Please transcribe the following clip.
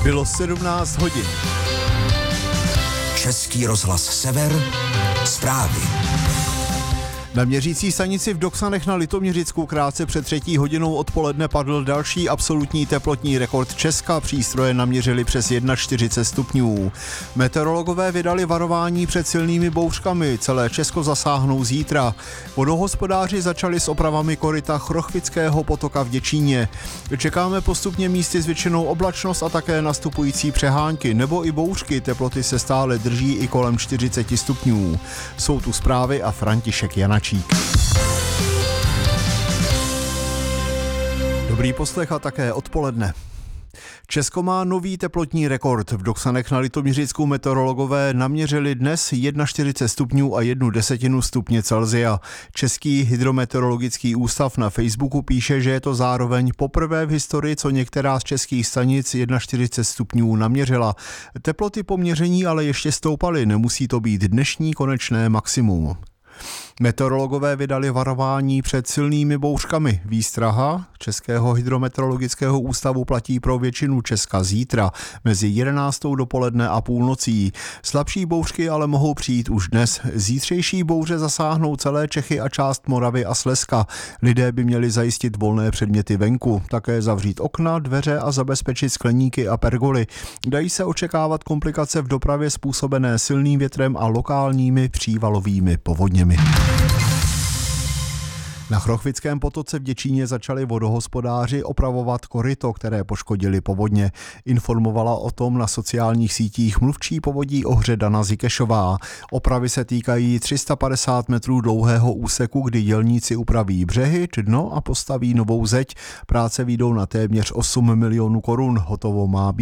Bylo 17 hodin. Český rozhlas Sever, zprávy. Na měřící stanici v Doksanech na Litoměřicku krátce před 3. hodinou odpoledne padl další absolutní teplotní rekord Česka. Přístroje naměřily přes 41 stupňů. Meteorologové vydali varování před silnými bouřkami. Celé Česko zasáhnou zítra. Vodohospodáři začali s opravami koryta Chrochvického potoka v Děčíně. Čekáme postupně místy zvětšenou oblačnost a také nastupující přehánky nebo i bouřky. Teploty se stále drží i kolem 40 stupňů. Jsou tu zprávy a František Janačík. Dobrý poslech a také odpoledne. Česko má nový teplotní rekord. V Doksanech na Litoměřicku meteorologové naměřili dnes 41 stupňů a 1/10 stupně Celsia. Český hydrometeorologický ústav na Facebooku píše, že je to zároveň poprvé v historii, co některá z českých stanic 41 stupňů naměřila. Teploty po měření ale ještě stoupaly, nemusí to být dnešní konečné maximum. Meteorologové vydali varování před silnými bouřkami. Výstraha Českého hydrometeorologického ústavu platí pro většinu Česka zítra mezi 11. dopoledne a půlnocí. Slabší bouřky ale mohou přijít už dnes. Zítřejší bouře zasáhnou celé Čechy a část Moravy a Slezska. Lidé by měli zajistit volné předměty venku, také zavřít okna, dveře a zabezpečit skleníky a pergoly. Dají se očekávat komplikace v dopravě způsobené silným větrem a lokálními přívalovými povodněmi. Na Chrochvickém potoce v Děčíně začali vodohospodáři opravovat koryto, které poškodili povodně. Informovala o tom na sociálních sítích mluvčí povodí Ohře Dana Zikešová. Opravy se týkají 350 metrů dlouhého úseku, kdy dělníci upraví břehy, dno a postaví novou zeď. Práce vyjdou na téměř 8 milionů korun. Hotovo má být